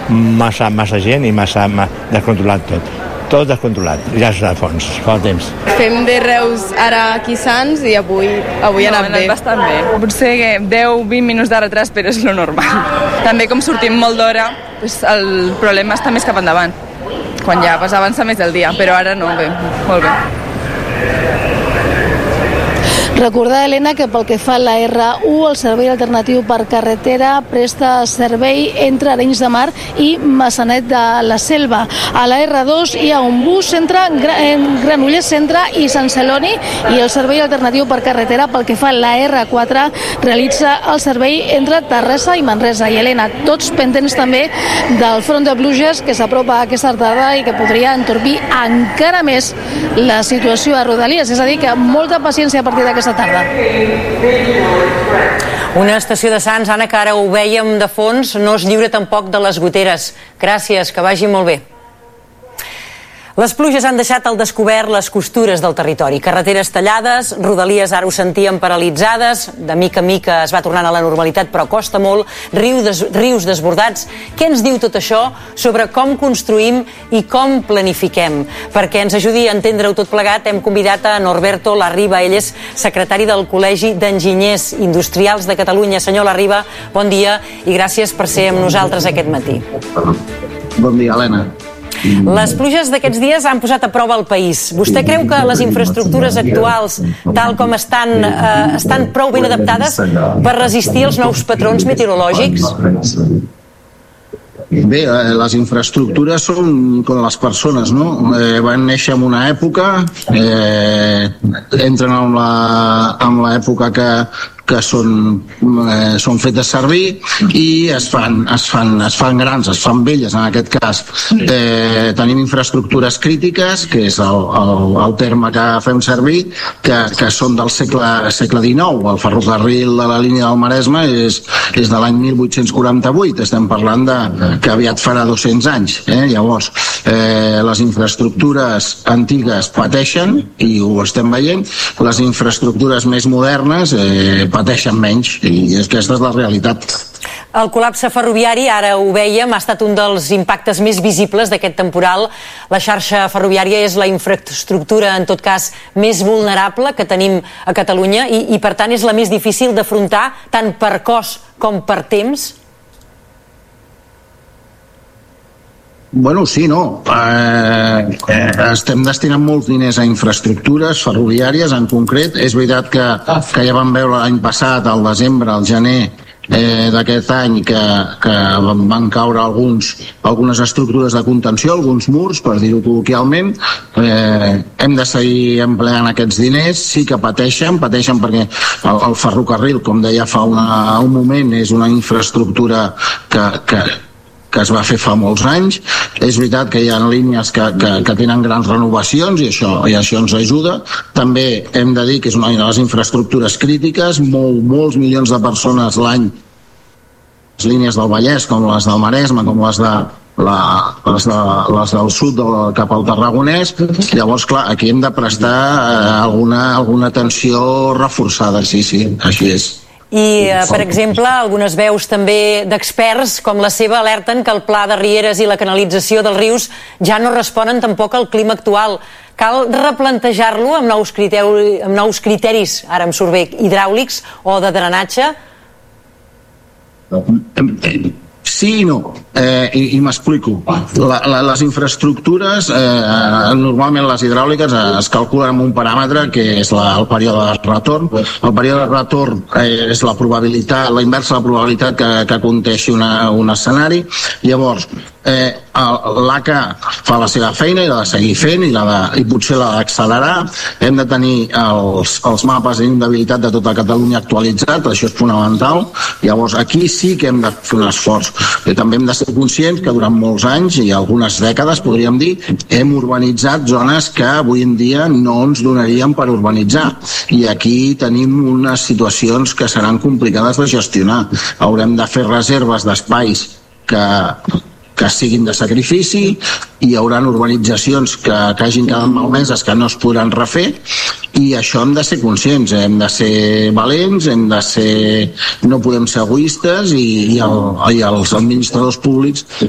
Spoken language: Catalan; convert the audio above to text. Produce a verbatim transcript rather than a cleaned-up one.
massa, massa gent i massa, massa descontrolat tot. Tot descontrolat, ja està a fons, fa el temps. Fem de Reus ara aquí Sants i avui, avui ha anat bé. bastant bé. Potser deu vint minuts de retras, però és lo normal. També com sortim molt d'hora, pues el problema està més cap endavant, quan ja vas avançar més del dia, però ara no, bé, molt bé. Recordar, Helena, que pel que fa a la erra u, el servei alternatiu per carretera presta servei entre Arenys de Mar i Maçanet de la Selva. A la erra dos hi ha un bus entre Granollers Centre i Sant Celoni i el servei alternatiu per carretera pel que fa a la erra quatre realitza el servei entre Terrassa i Manresa. I, Helena, tots pendents també del front de pluges que s'apropa aquesta tarda i que podria entorpir encara més la situació a Rodalies. És a dir, que molta paciència a partir d'aquesta tarda. Una estació de Sants, Anna, que ara ho vèiem de fons, no es lliura tampoc de les goteres. Gràcies, que vagi molt bé. Les pluges han deixat al descobert les costures del territori. Carreteres tallades, Rodalies ara ho sentíem paralitzades, de mica en mica es va tornant a la normalitat, però costa molt, riu des, rius desbordats. Què ens diu tot això sobre com construïm i com planifiquem? Perquè ens ajudi a entendre-ho tot plegat, hem convidat a Norberto Larriba. Ell és secretari del Col·legi d'Enginyers Industrials de Catalunya. Senyor Larriba, bon dia i gràcies per ser amb nosaltres aquest matí. Bon dia, Helena. Les pluges d'aquests dies han posat a prova el país. Vostè creu que les infraestructures actuals, tal com estan, eh, estan prou ben adaptades per resistir els nous patrons meteorològics? Bé, les infraestructures són com les persones, no? Eh, van néixer en una època, eh, entren en la, en l'època que que són, eh, són fetes servir i es fan, es, fan, es fan grans, es fan velles en aquest cas. Eh, tenim infraestructures crítiques, que és el, el, el terme que fem servir, que, que són del segle, segle dinou. El ferrocarril de la línia del Maresme és, és de l'any mil vuit-cents quaranta-vuit, estem parlant de, que aviat farà dos-cents anys. Eh? Llavors, eh, les infraestructures antigues pateixen, i ho estem veient, les infraestructures més modernes eh, pateixen menys, i aquesta és la realitat. El col·lapse ferroviari, ara ho vèiem, ha estat un dels impactes més visibles d'aquest temporal. La xarxa ferroviària és la infraestructura, en tot cas, més vulnerable que tenim a Catalunya i, i per tant, és la més difícil d'afrontar, tant per cost com per temps? Bueno, sí, no. Eh, eh, estem destinant molts diners a infraestructures ferroviàries, en concret. És veritat que, que ja vam veure l'any passat, al desembre, al gener eh, d'aquest any, que, que van caure alguns, algunes estructures de contenció, alguns murs, per dir-ho col·loquialment. Eh, hem de seguir empleant aquests diners. Sí que pateixen, pateixen perquè el, el ferrocarril, com deia fa una, un moment, és una infraestructura que... que que es va fer fa molts anys. És veritat que hi ha línies que, que, que tenen grans renovacions i això, i això ens ajuda. També hem de dir que és una de les infraestructures crítiques, mou molts milions de persones l'any, les línies del Vallès, com les del Maresme, com les de La, les, de, les del sud de, cap al Tarragonès. Llavors, clar, aquí hem de prestar eh, alguna, alguna atenció reforçada, sí, sí, així és. I, eh, per exemple, algunes veus també d'experts com la seva alerten que el pla de rieres i la canalització dels rius ja no responen tampoc al clima actual. Cal replantejar-lo amb nous criteris, amb nous criteris, ara em surt bé, hidràulics o de drenatge? Sí i no, eh, i, i m'explico. La, la, les infraestructures, eh, normalment les hidràuliques eh, es calculen amb un paràmetre que és la, el període de retorn. El període de retorn eh, és la probabilitat, la inversa de la probabilitat que, que conteixi una, un escenari. Llavors, eh, l'A C A fa la seva feina i l'ha de seguir fent i, la de, i potser l'ha d'accelerar. Hem de tenir els, els mapes d'inundabilitat de tota Catalunya actualitzats, això és fonamental. Llavors, aquí sí que hem de fer un esforç. Però també hem de ser conscients que durant molts anys i algunes dècades, podríem dir, hem urbanitzat zones que avui en dia no ens donarien per urbanitzar. I aquí tenim unes situacions que seran complicades de gestionar. Haurem de fer reserves d'espais que que siguin de sacrifici, i hi haurà urbanitzacions que, que hagin quedat malmeses que no es podran refer, i això hem de ser conscients, hem de ser valents, hem de ser, no podem ser egoistes, i, i, el, i els administradors públics